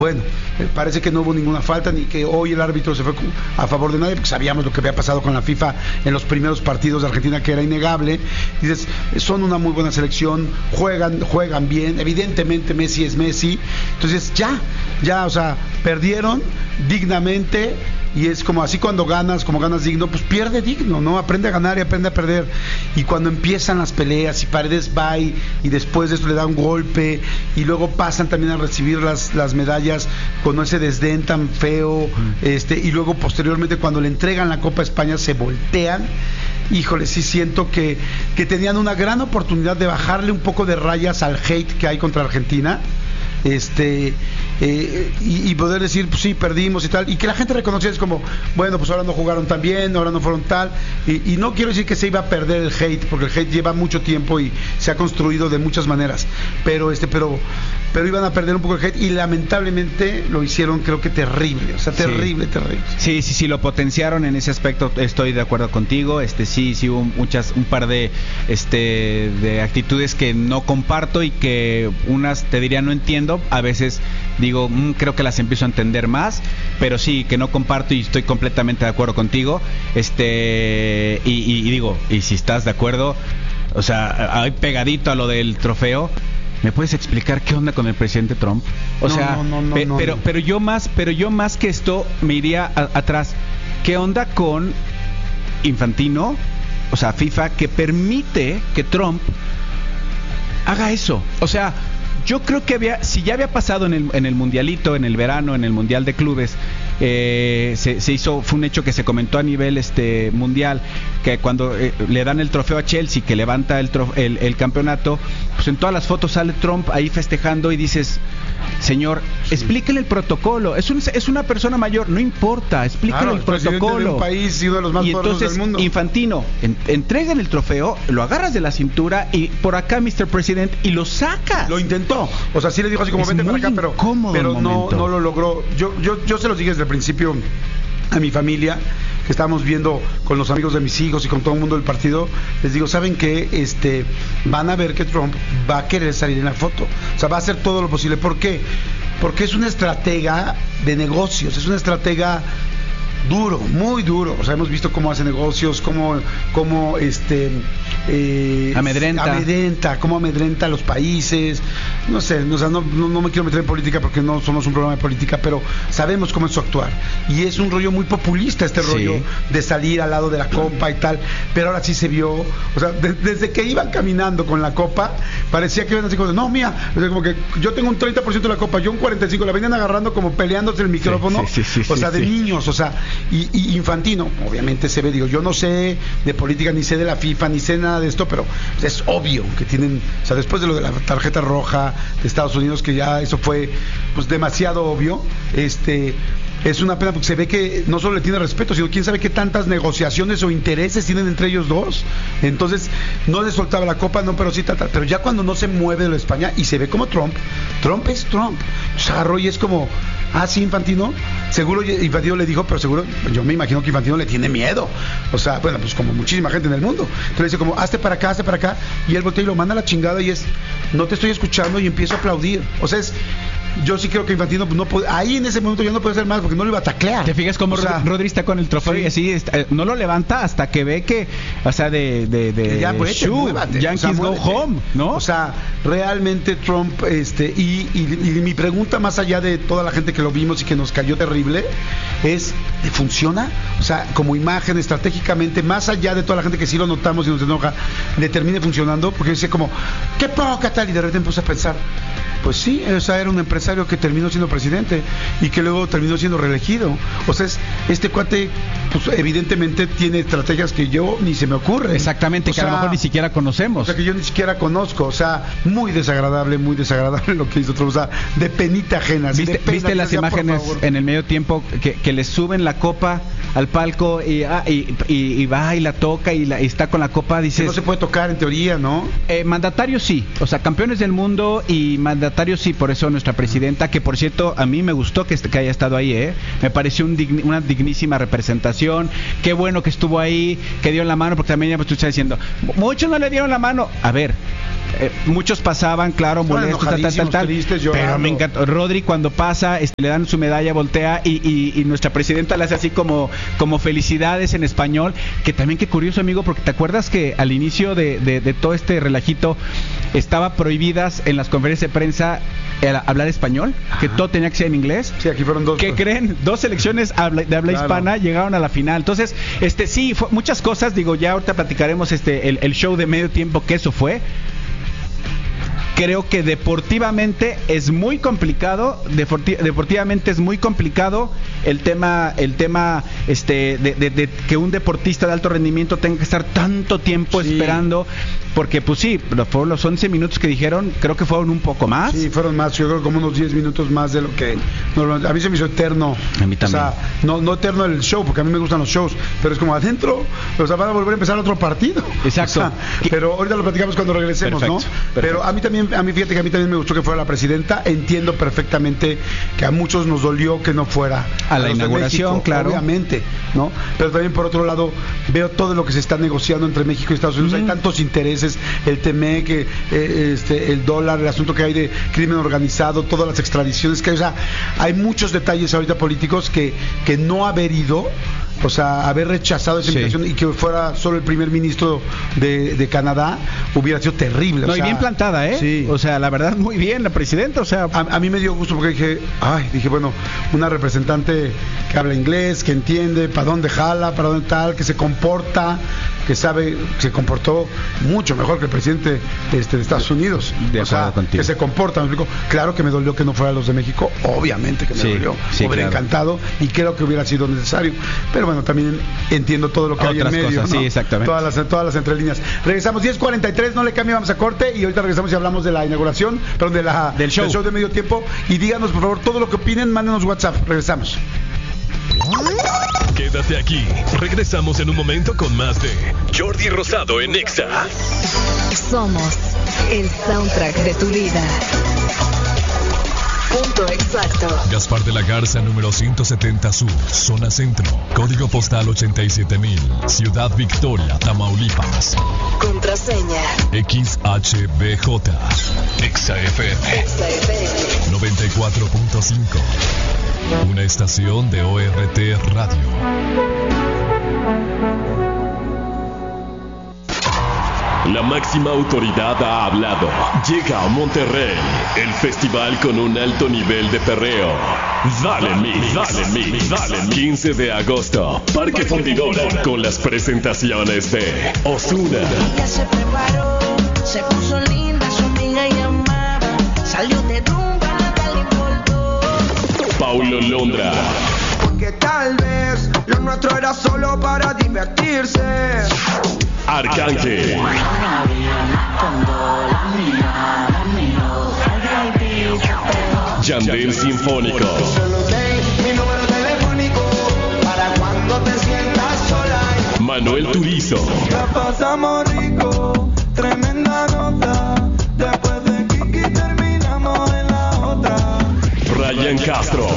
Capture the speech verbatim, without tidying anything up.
bueno, eh, parece que no hubo ninguna falta, ni que hoy el árbitro se fue a favor de nadie, porque sabíamos lo que había pasado con la FIFA en los primeros partidos de Argentina, que era innegable. Dices, son una muy buena selección, juegan, juegan bien, evidentemente Messi es Messi, entonces ya, ya, o sea, perdieron dignamente. Y es como así, cuando ganas, como ganas digno, pues pierde digno, ¿no? Aprende a ganar y aprende a perder. Y cuando empiezan las peleas y Paredes va y, y después de esto le da un golpe y luego pasan también a recibir las, las medallas con ese desdén tan feo, mm. este y luego posteriormente cuando le entregan la Copa España se voltean. Híjole, sí siento que, que tenían una gran oportunidad de bajarle un poco de rayas al hate que hay contra Argentina. Este eh, y, y poder decir, pues sí, perdimos y tal, y que la gente reconociera, es como, bueno, pues ahora no jugaron tan bien, ahora no fueron tal, y, y no quiero decir que se iba a perder el hate, porque el hate lleva mucho tiempo y se ha construido de muchas maneras, pero este, pero, pero iban a perder un poco el hate, y lamentablemente lo hicieron, creo que terrible, o sea, terrible, sí. terrible. Sí, sí, sí, lo potenciaron en ese aspecto, estoy de acuerdo contigo, este, sí, sí hubo muchas, un par de, este, de actitudes que no comparto y que unas te diría no entiendo, a veces digo, mmm, creo que las empiezo a entender más, pero sí, que no comparto y estoy completamente de acuerdo contigo, este, y, y, y digo, y si estás de acuerdo, o sea, ahí pegadito a lo del trofeo, ¿me puedes explicar qué onda con el presidente Trump? O no, sea, no, no, no, pe- no, pero, no. pero yo más, pero yo más que esto me iría a, atrás. ¿Qué onda con Infantino, o sea, FIFA, que permite que Trump haga eso? O sea, yo creo que había, si ya había pasado en el, en el mundialito, en el verano, en el mundial de clubes, eh, se, se hizo, fue un hecho que se comentó a nivel este mundial, que cuando eh, le dan el trofeo a Chelsea, que levanta el, trof, el, el campeonato, pues en todas las fotos sale Trump ahí festejando y dices, señor, sí. explíquele el protocolo, es, un, es una persona mayor, no importa, explíquele claro, el protocolo. De un país y uno de los más y entonces, del mundo. Infantino, en, entregan el trofeo, lo agarras de la cintura y por acá mister President y lo sacas. Lo intentó, o sea, sí le dijo así como es vente para acá, pero, pero no, no lo logró. Yo, yo, yo se los dije desde el principio a mi familia, que estábamos viendo con los amigos de mis hijos y con todo el mundo del partido, les digo, ¿saben qué? Este, van a ver que Trump va a querer salir en la foto, o sea, va a hacer todo lo posible. ¿Por qué? Porque es una estratega de negocios, es una estratega duro, muy duro, o sea, hemos visto cómo hace negocios, cómo, cómo este eh, amedrenta, amedrenta, cómo amedrenta a los países, no sé, o sea, no, no, no me quiero meter en política porque no somos un programa de política, pero sabemos cómo es su actuar, y es un rollo muy populista este sí. rollo de salir al lado de la copa y tal, pero ahora sí se vio, o sea, de, desde que iban caminando con la copa, parecía que iban así como de, no, mía, o sea, como que yo tengo un treinta por ciento de la copa, yo un cuarenta y cinco por ciento, la venían agarrando como peleándose el micrófono, sí, sí, sí, o sea, sí, de sí. niños, o sea, Y, y Infantino, obviamente se ve, digo, yo no sé de política, ni sé de la FIFA, ni sé nada de esto, pero es obvio que tienen, o sea, después de lo de la tarjeta roja de Estados Unidos, que ya eso fue pues demasiado obvio, este es una pena porque se ve que no solo le tiene respeto, sino quién sabe qué tantas negociaciones o intereses tienen entre ellos dos. Entonces, no le soltaba la copa, no, pero sí, tal, tal. Pero ya cuando no se mueve de la España y se ve como Trump, Trump es Trump. Se agarró y es como, ah, sí, Infantino. Seguro Infantino le dijo, pero seguro, yo me imagino que Infantino le tiene miedo. O sea, bueno, pues como muchísima gente en el mundo. Entonces le dice como, hazte para acá, hazte para acá. Y él voltea y lo manda a la chingada y es, no te estoy escuchando, y empiezo a aplaudir. O sea, es... Yo sí creo que Infantino pues, no puede, ahí en ese momento ya no puede hacer más porque no lo iba a taclear. ¿Te fijas cómo o sea, Rodri está con el trofeo sí. y así está, no lo levanta hasta que ve que, o sea, de, de, de ya, pues, shoot, Yankees o sea, go home, ¿no? O sea, realmente Trump, este, y, y, y mi pregunta más allá de toda la gente que lo vimos y que nos cayó terrible, es, ¿funciona? O sea, como imagen, estratégicamente, más allá de toda la gente que sí lo notamos y nos enoja, ¿le termine funcionando? Porque dice como, qué poca tal, y de repente puse a pensar, pues sí, o sea, era un empresario que terminó siendo presidente y que luego terminó siendo reelegido. O sea, es, este cuate, pues evidentemente tiene estrategias que yo ni se me ocurre. Exactamente, o que sea, a lo mejor ni siquiera conocemos. O sea, que yo ni siquiera conozco. O sea, muy desagradable, muy desagradable lo que hizo Trump. O sea, de penita ajena. ¿Viste, de pena, ¿viste las sea, imágenes en el medio tiempo que, que le suben la copa al palco y, ah, y, y, y va y la toca y, la, y está con la copa? Dices, que no se puede tocar en teoría, ¿no? Eh, mandatarios sí, o sea, campeones del mundo y mandatarios sí, por eso nuestra presidenta, que por cierto a mí me gustó que, que haya estado ahí, ¿eh? Me pareció un digni, una dignísima representación, qué bueno que estuvo ahí, que dio la mano, porque también ya pues, tú estás diciendo, muchos no le dieron la mano, a ver, Eh, muchos pasaban, claro, molestos, tal, tal, tal, tal, tristes, pero me encantó. Rodri cuando pasa, este, le dan su medalla, voltea y, y, y nuestra presidenta le hace así como, como felicidades en español, que también qué curioso, amigo, porque te acuerdas que al inicio de, de, de todo este relajito estaba prohibidas en las conferencias de prensa el hablar español, Ajá. que todo tenía que ser en inglés. Sí, aquí fueron dos. ¿Qué pues. creen? Dos selecciones de habla claro. hispana llegaron a la final. Entonces, este sí, fue, muchas cosas, digo, ya ahorita platicaremos este el, el show de medio tiempo que eso fue. Creo que deportivamente es muy complicado, deporti- deportivamente es muy complicado el tema, el tema este de, de, de que un deportista de alto rendimiento tenga que estar tanto tiempo sí. esperando, porque pues sí, fueron los once minutos que dijeron, creo que fueron un poco más. Sí, fueron más, yo creo como unos diez minutos más de lo que normalmente. A mí se me hizo eterno. A mí también. O sea, no, no eterno el show, porque a mí me gustan los shows, pero es como adentro, o sea, van a volver a empezar otro partido. Exacto. O sea, pero ahorita lo platicamos cuando regresemos, perfecto, ¿no? Perfecto. Pero a mí también, a mí fíjate que a mí también me gustó que fuera la presidenta. Entiendo perfectamente que a muchos nos dolió que no fuera a, a la inauguración, México, claro. Obviamente, ¿no? Pero también por otro lado veo todo lo que se está negociando entre México y Estados Unidos. Mm. Hay tantos intereses, el Temec, eh, este, el dólar, el asunto que hay de crimen organizado, todas las extradiciones que hay. O sea, hay muchos detalles ahorita políticos que, que no haber ido, o sea, haber rechazado esa invitación sí. y que fuera solo el primer ministro de, de Canadá hubiera sido terrible. No, o sea, y bien plantada, ¿eh? Sí. O sea, la verdad, muy bien la presidenta, o sea... A, a mí me dio gusto porque dije, ay, dije, bueno, una representante que habla inglés, que entiende para dónde jala, para dónde tal, que se comporta, que sabe, se comportó mucho mejor que el presidente este, de Estados Unidos. De o sea, contigo. Que se comporta, me explico. Claro que me dolió que no fuera los de México, obviamente que me sí, dolió. Sí, hubiera claro. encantado y creo que hubiera sido necesario. Pero bueno, también entiendo todo lo que Otras hay en medio, cosas, ¿no? Sí, exactamente. Todas las, todas las entrelíneas. Regresamos diez cuarenta y tres, no le cambiamos a corte y ahorita regresamos y hablamos de la inauguración, perdón, de la, del, show. del show de medio tiempo. Y díganos, por favor, todo lo que opinen, mándenos WhatsApp. Regresamos. Quédate aquí. Regresamos en un momento con más de Jordi Rosado en Exa. Somos el soundtrack de tu vida. Punto exacto. Gaspar de la Garza, número ciento setenta Sur, zona centro. Código postal ochenta y siete mil. Ciudad Victoria, Tamaulipas. Contraseña X H B J. Exa F M. Exa F M. noventa y cuatro punto cinco. Una estación de O R T Radio. La máxima autoridad ha hablado. Llega a Monterrey el festival con un alto nivel de perreo. Dale Mix, Dale Mix, Dale Mix. quince de agosto, Parque Fundidora, con las presentaciones de Ozuna. Ella se preparó, se puso linda, su amiga llamaba, salió de rumba, nada le importó. Paulo Londra. Porque tal vez lo nuestro era solo para divertirse. Arcángel. Yandel Sinfónico. Solo ten mi número telefónico para cuando te sientas sola. Manuel Turizo. La pasamos rico.